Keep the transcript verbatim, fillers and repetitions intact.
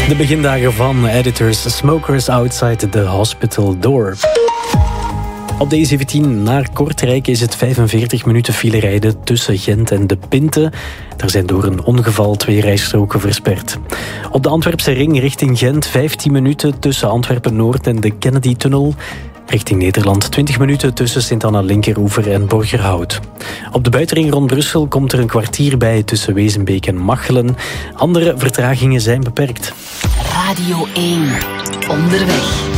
De begindagen van Editors, Smokers Outside the Hospital Door. Op de E zeventien naar Kortrijk is het vijfenveertig minuten file rijden tussen Gent en De Pinte. Er zijn door een ongeval twee rijstroken versperd. Op de Antwerpse ring richting Gent vijftien minuten tussen Antwerpen-Noord en de Kennedy-tunnel. Richting Nederland twintig minuten tussen Sint-Anna-Linkeroever en Borgerhout. Op de buitenring rond Brussel komt er een kwartier bij tussen Wezenbeek en Machelen. Andere vertragingen zijn beperkt. Radio één. Onderweg.